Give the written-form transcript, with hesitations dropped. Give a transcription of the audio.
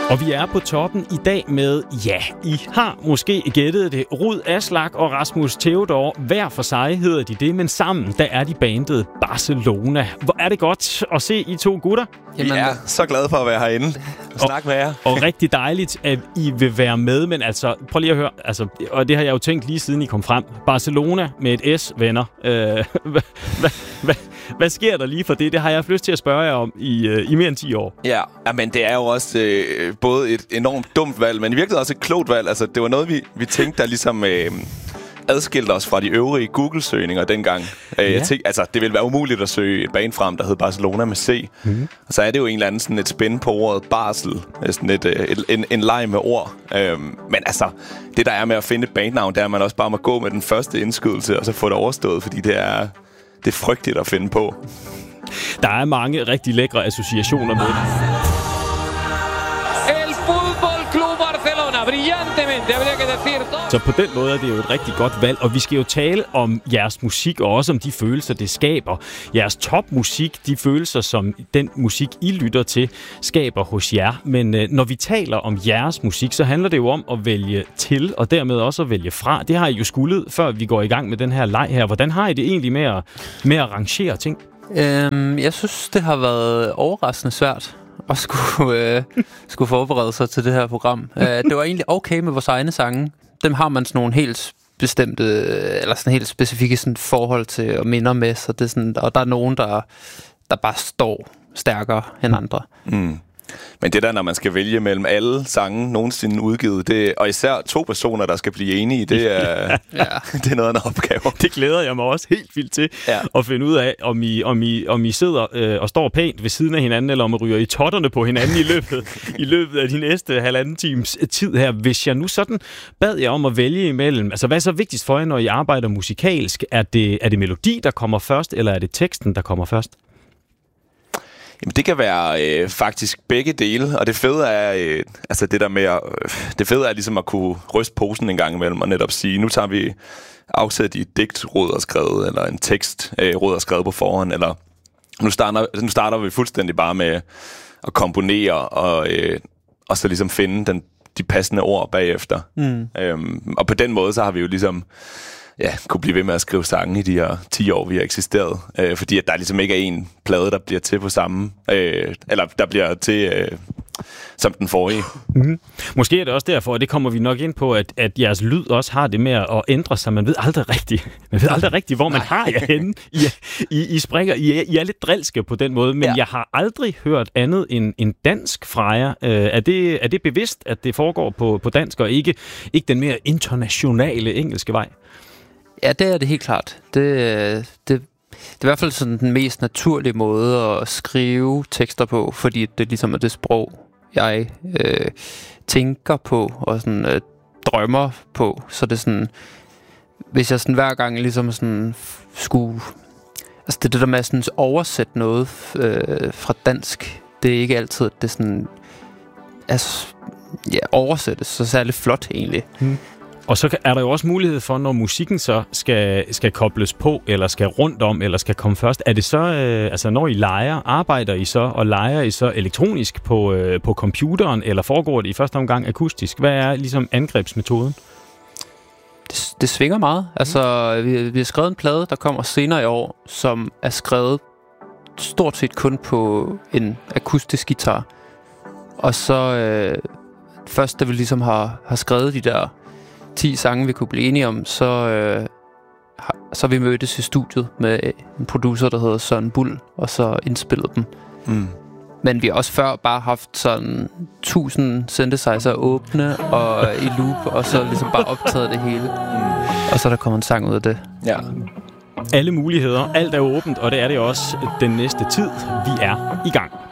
Og vi er på toppen i dag med, ja, I har måske gættet det, Rud Aslak og Rasmus Theodor. Hver for sig hedder de det, men sammen, der er de bandet Barcelona. Hvor er det godt at se I to gutter. Jamen, jeg er så glad for at være herinde og snakke med jer. Og rigtig dejligt, at I vil være med, men altså, prøv lige at høre, altså, og det har jeg jo tænkt lige siden I kom frem. Barcelona med et S, venner. Hvad sker der lige for det? Det har jeg haft lyst til at spørge jer om i mere end 10 år. Ja, men det er jo også både et enormt dumt valg, men i virkeligheden også et klogt valg. Altså, det var noget, vi tænkte, der ligesom adskilte os fra de øvrige Google-søgninger dengang. Jeg tænkte, altså, det ville være umuligt at søge et band frem, der hed Barcelona med C. Mm-hmm. Og så er det jo en eller anden sådan et spin på ordet barsel. Sådan en leg med ord. Men altså, det der er med at finde et bandnavn, det er, at man også bare må gå med den første indskydelse, og så få det overstået, fordi det er frygteligt at finde på. Der er mange rigtig lækre associationer med det. Så på den måde er det jo et rigtig godt valg, og vi skal jo tale om jeres musik, og også om de følelser, det skaber. Jeres topmusik, de følelser, som den musik, I lytter til, skaber hos jer. Men når vi taler om jeres musik, så handler det jo om at vælge til, og dermed også at vælge fra. Det har I jo skullet, før vi går i gang med den her leg her. Hvordan har I det egentlig med at rangere ting? Jeg synes, det har været overraskende svært at skulle forberede sig til det her program. Det var egentlig okay med vores egne sange. Dem har man sådan nogle helt bestemte, eller sådan helt specifikke sådan forhold til og minder med, så det er sådan, og der er nogen, der bare står stærkere end andre. Mm. Men det der, når man skal vælge mellem alle sange nogensinde udgivet, det, og især 2 personer, der skal blive enige, det er, det er noget af en opgave. Det glæder jeg mig også helt vildt til at finde ud af, om I sidder og står pænt ved siden af hinanden, eller om I ryger i totterne på hinanden i løbet af de næste halvanden times tid her. Hvis jeg nu sådan bad jer om at vælge imellem, altså hvad er så vigtigst for jer, når I arbejder musikalsk? Er det melodi, der kommer først, eller er det teksten, der kommer først? Jamen, det kan være faktisk begge dele, og det fede er altså det der med det fede er ligesom at kunne ryste posen en gang imellem og netop sige, nu tager vi afsæt i et digt, Rud har skrevet, eller en tekst, Rud har skrevet på forhånd, eller nu starter vi fuldstændig bare med at komponere og så ligesom finde de passende ord bagefter. Og på den måde så har vi jo ligesom kunne blive ved med at skrive sange i de her 10 år, vi har eksisteret. Fordi at der ligesom ikke er en plade, der bliver til på samme... eller der bliver til som den forrige. Mm-hmm. Måske er det også derfor, og det kommer vi nok ind på, at jeres lyd også har det med at ændre sig. Man ved aldrig rigtigt, hvor man har jer henne. I springer. I er lidt drilske på den måde, men jeg har aldrig hørt andet end dansk fra jer. Er det bevidst, at det foregår på dansk, og ikke den mere internationale engelske vej? Ja, det er det helt klart. Det er i hvert fald sådan den mest naturlige måde at skrive tekster på, fordi det ligesom er det sprog, jeg tænker på og sådan drømmer på. Så det er sådan, hvis jeg sådan hver gang ligesom sådan skulle, altså det der med at sådan oversætte noget fra dansk, det er ikke altid, det sådan oversættes så særligt flot egentlig. Og så er der jo også mulighed for, når musikken så skal kobles på, eller skal rundt om, eller skal komme først. Er det så, altså når I leger, arbejder I så, og leger I så elektronisk på computeren, eller foregår det i første omgang akustisk? Hvad er ligesom angrebsmetoden? Det svinger meget. Altså, vi har skrevet en plade, der kommer senere i år, som er skrevet stort set kun på en akustisk guitar. Og så først, da vi ligesom har skrevet de der 10 sange, vi kunne blive enige om, så vi mødtes i studiet med en producer, der hedder Søren Bull, og så indspillede dem. Men vi har også før bare haft sådan 1000 synthesizer åbne og i loop, og så ligesom bare optaget det hele. Og så der kommer en sang ud af det. Ja. Alle muligheder, alt er åbent, og det er det også den næste tid. Vi er i gang.